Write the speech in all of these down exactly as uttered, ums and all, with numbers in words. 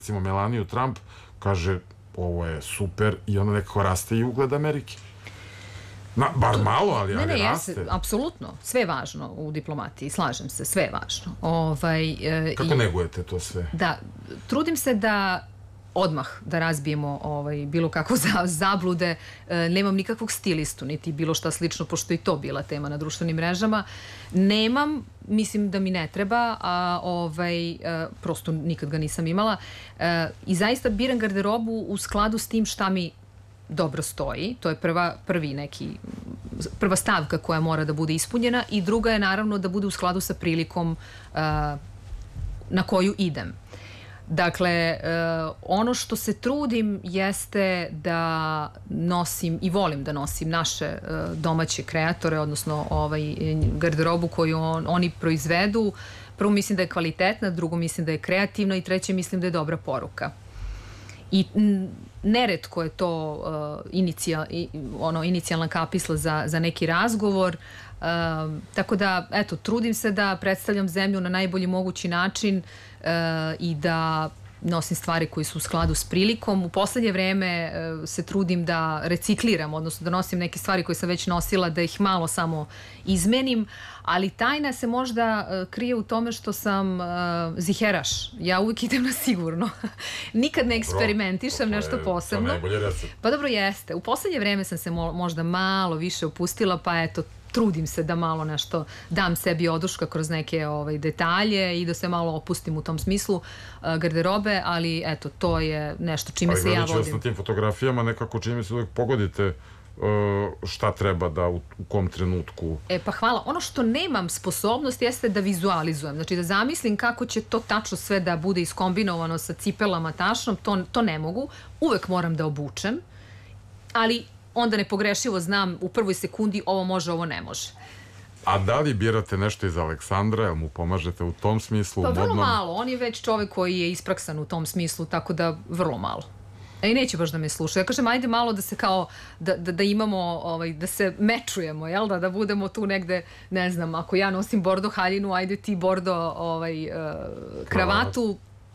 recimo Melaniju Trump, kaže ovo je super i onda nekako raste i ugled Amerike. Na, bar malo, ali, ne, ali ne, raste. Jeste, apsolutno, sve je važno u diplomatiji, slažem se, sve je važno. Ovaj, e, Kako i, negujete to sve? Da, trudim se da odmah da razbijemo ovaj, bilo kakve za, zablude, e, nemam nikakvog stilistu, niti bilo šta slično, pošto i to bila tema na društvenim mrežama. Nemam, mislim da mi ne treba, a ovaj, e, prosto nikad ga nisam imala. E, I zaista biram garderobu u skladu s tim šta mi dobro stoji, to je prva, prvi neki, prva stavka koja mora da bude ispunjena i druga je naravno da bude u skladu sa prilikom uh, na koju idem. Dakle, uh, ono što se trudim jeste da nosim i volim da nosim naše uh, domaće kreatore, odnosno ovaj, garderobu koju on, oni proizvedu. Prvo mislim da je kvalitetna, drugo mislim da je kreativna i treće mislim da je dobra poruka. I neretko je to uh, inicijal, i, ono, inicijalna kapisla za, za neki razgovor. Uh, tako da, eto, trudim se da predstavljam zemlju na najbolji mogući način uh, i da nosim stvari koji su u skladu s prilikom. U poslednje vreme uh, se trudim da recikliram, odnosno da nosim neke stvari koje sam već nosila, da ih malo samo izmenim, ali tajna se možda uh, krije u tome što sam uh, ziheraš. Ja uvijek idem na sigurno. Nikad ne eksperimentišem Bro, nešto je, posebno. To najbolje recept. Pa dobro jeste. U poslednje vreme sam se mo možda malo više opustila, pa eto, trudim se da malo nešto dam sebi oduška kroz neke ovaj, detalje i da se malo opustim u tom smislu uh, garderobe, ali eto, to je nešto čime ali se ja vodim. Ali gledajući vas na tim fotografijama, nekako čini mi se uvijek pogodite uh, šta treba da u, u kom trenutku... E pa hvala. Ono što nemam sposobnost jeste da vizualizujem, znači da zamislim kako će to tačno sve da bude iskombinovano sa cipelama tašnom, to, to ne mogu. Uvek moram da obučem, ali onda nepogrešivo znam u prvoj sekundi ovo može, ovo ne može. A da li birate nešto iz Aleksandra, jel mu pomažete u tom smislu? Pa vrlo modnom... malo, on je već čovek koji je ispraksan u tom smislu, tako da vrlo malo. E i neće baš da me sluša. Ja kažem, ajde malo da se kao, da, da, da imamo, ovaj, da se mečujemo, jel da, da budemo tu negde, ne znam, ako ja nosim bordo haljinu, ajde ti bordo ovaj, uh, kravatu.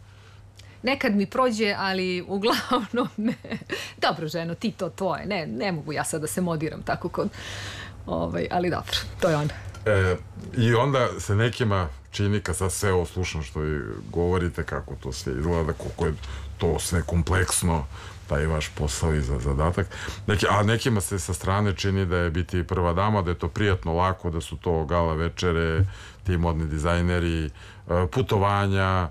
Nekad mi prođe, ali uglavnom ne. Dobro, ženo, ti to tvoje. Ne, ne mogu ja sad da se modiram tako kod... Ovaj, ali dobro, to je on. E, I onda se nekima čini, kad sad sve ovo slušam što i govorite, kako to sve izgleda, koliko je to sve kompleksno, taj vaš posao i za zadatak. Neki, a nekima se sa strane čini da je biti prva dama, da je to prijatno, lako, da su to gala večere, ti modni dizajneri, putovanja.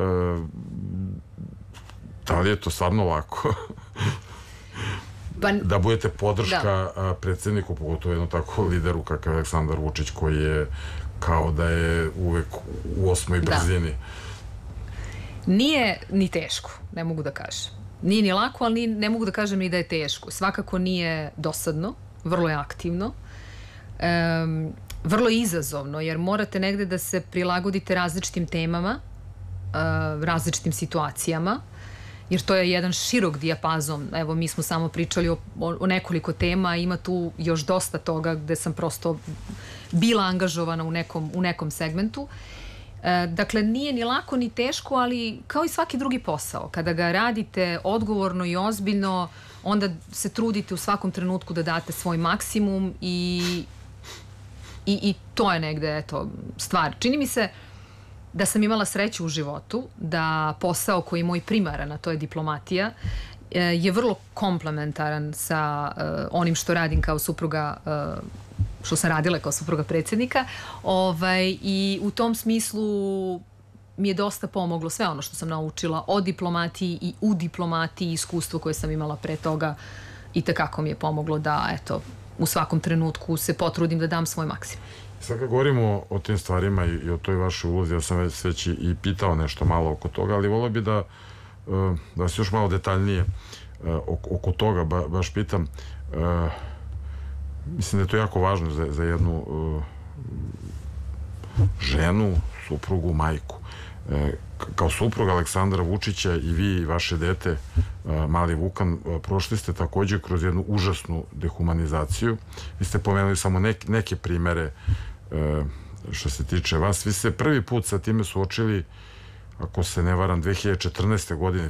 Da li je to stvarno lako? Pa, da budete podrška da. predsjedniku, pogotovo jednom tako lideru kakav je Aleksandar Vučić, koji je kao da je uvek u osmoj brzini. Da. Nije ni teško, ne mogu da kažem. Nije ni lako, ali ne mogu da kažem ni da je teško. Svakako nije dosadno, vrlo je aktivno, um, vrlo je izazovno, jer morate negde da se prilagodite različitim temama, uh, različitim situacijama, jer to je jedan širok dijapazon. Evo, mi smo samo pričali o, o nekoliko tema, ima tu još dosta toga gde sam prosto bila angažovana u nekom, u nekom segmentu. E, dakle, nije ni lako ni teško, ali kao i svaki drugi posao. Kada ga radite odgovorno i ozbiljno, onda se trudite u svakom trenutku da date svoj maksimum i, i, i to je negde, eto, stvar. Čini mi se da sam imala sreću u životu, da posao koji je moj primaran, a to je diplomatija, je vrlo komplementaran sa uh, onim što radim kao supruga, uh, što sam radila kao supruga predsjednika. Ovaj, i u tom smislu mi je dosta pomoglo sve ono što sam naučila o diplomatiji i u diplomatiji, iskustvo koje sam imala pre toga i tekako mi je pomoglo da, eto, u svakom trenutku se potrudim da dam svoj maksimum. Sad kad govorimo o tim stvarima i o toj vašoj ulozi, ja sam već, već i pitao nešto malo oko toga, ali volio bi da, da se još malo detaljnije oko toga ba, baš pitam. Mislim da je to jako važno za, za jednu ženu, suprugu, majku. Kao supruga Aleksandra Vučića i vi i vaše dete, mali Vukan, prošli ste takođe kroz jednu užasnu dehumanizaciju. Vi ste pomenuli samo neke, neke primere što se tiče vas. Vi ste prvi put sa time suočili ako se ne varam, dve hiljade četrnaeste godine